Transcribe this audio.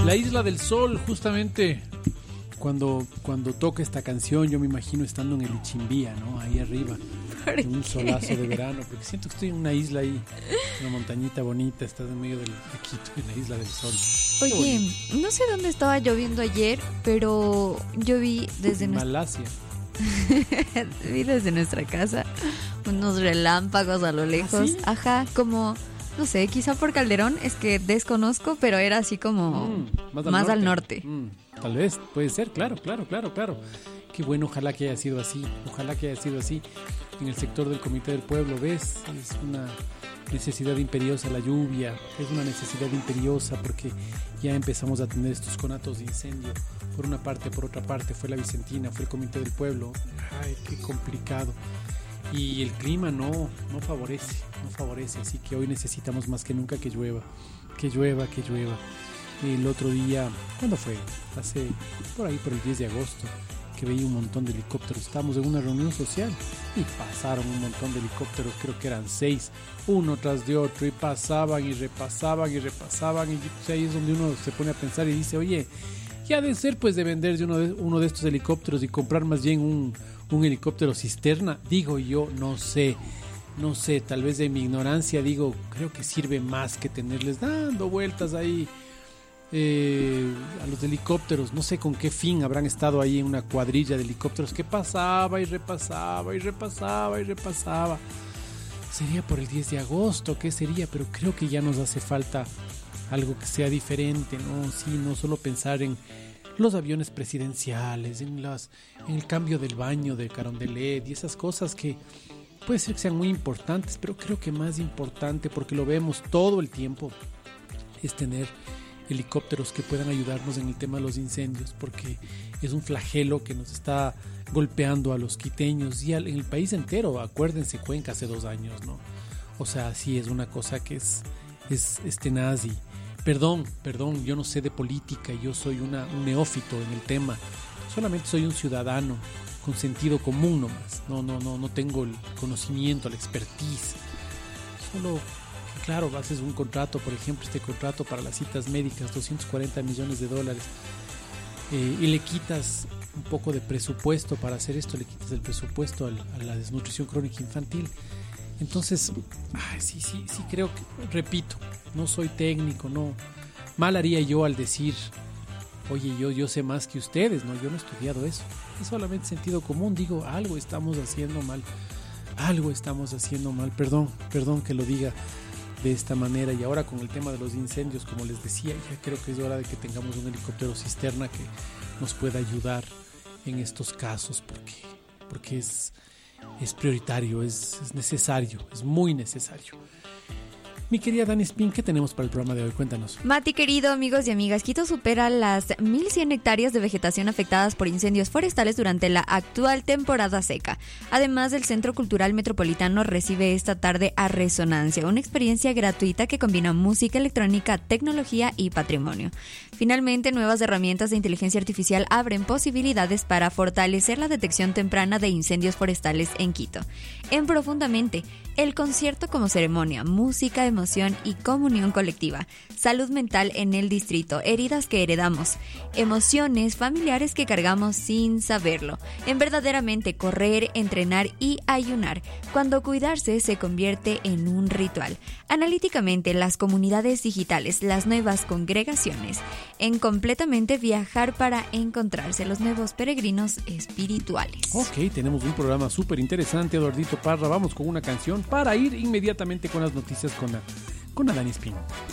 La Isla del Sol, justamente cuando toca esta canción, yo me imagino estando en el Ichimbía, ¿no? Ahí arriba, en un solazo de verano, porque siento que estoy en una isla ahí, una montañita bonita, estás en medio de Quito, en la Isla del Sol. Oye, no sé dónde estaba lloviendo ayer, pero yo vi desde Malasia. vi desde nuestra casa unos relámpagos a lo lejos. ¿Ah, sí? Ajá, como, no sé, quizá por Calderón, es que desconozco, pero era así como más al norte. Tal vez, puede ser, claro. Qué bueno, ojalá que haya sido así. En el sector del Comité del Pueblo, ¿ves? Es una necesidad imperiosa la lluvia, es una necesidad imperiosa porque ya empezamos a tener estos conatos de incendio. Por una parte, por otra parte, fue la Vicentina, fue el Comité del Pueblo. Ay, qué complicado. Y el clima no favorece, así que hoy necesitamos más que nunca que llueva. El otro día, ¿cuándo fue? Hace por ahí, por el 10 de agosto, que veía un montón de helicópteros. Estábamos en una reunión social y pasaron un montón de helicópteros, creo que eran 6, uno tras de otro, y pasaban y repasaban. Y pues ahí es donde uno se pone a pensar y dice, oye, ya de ser pues de venderse uno de estos helicópteros y comprar más bien un helicóptero cisterna, digo yo, no sé, tal vez de mi ignorancia digo, creo que sirve más que tenerles dando vueltas ahí a los helicópteros. No sé con qué fin habrán estado ahí en una cuadrilla de helicópteros que pasaba y repasaba. Sería por el 10 de agosto, ¿qué sería? Pero creo que ya nos hace falta algo que sea diferente, ¿no? Sí, no solo pensar en los aviones presidenciales, en el cambio del baño de Carondelet y esas cosas que puede ser que sean muy importantes, pero creo que más importante, porque lo vemos todo el tiempo, es tener helicópteros que puedan ayudarnos en el tema de los incendios, porque es un flagelo que nos está golpeando a los quiteños y en el país entero. Acuérdense Cuenca hace 2 años, ¿no? O sea, sí es una cosa que es tenaz. Y perdón, yo no sé de política, yo soy un neófito en el tema, solamente soy un ciudadano con sentido común nomás, no tengo el conocimiento, la expertise, solo. Claro, haces un contrato, por ejemplo, este contrato para las citas médicas, $240 millones, y le quitas un poco de presupuesto para hacer esto, le quitas el presupuesto a la desnutrición crónica infantil. Entonces, sí creo que, repito, no soy técnico, no. Mal haría yo al decir, oye, yo sé más que ustedes, no, yo no he estudiado eso. Es solamente sentido común, digo, algo estamos haciendo mal, perdón que lo diga de esta manera. Y ahora con el tema de los incendios, como les decía, ya creo que es hora de que tengamos un helicóptero cisterna que nos pueda ayudar en estos casos, porque es prioritario, es necesario, es muy necesario. Mi querida Dani Spin, ¿qué tenemos para el programa de hoy? Cuéntanos. Mati, querido, amigos y amigas, Quito supera las 1.100 hectáreas de vegetación afectadas por incendios forestales durante la actual temporada seca. Además, el Centro Cultural Metropolitano recibe esta tarde a Resonancia, una experiencia gratuita que combina música electrónica, tecnología y patrimonio. Finalmente, nuevas herramientas de inteligencia artificial abren posibilidades para fortalecer la detección temprana de incendios forestales en Quito. En Profundamente, el concierto como ceremonia, música, emoción y comunión colectiva, salud mental en el distrito, heridas que heredamos, emociones familiares que cargamos sin saberlo, en verdaderamente correr, entrenar y ayunar, cuando cuidarse se convierte en un ritual. Analíticamente, las comunidades digitales, las nuevas congregaciones, en completamente viajar para encontrarse los nuevos peregrinos espirituales. Ok, tenemos un programa súper interesante, Eduardito Parra. Vamos con una canción para ir inmediatamente con las noticias con la Dani Spin.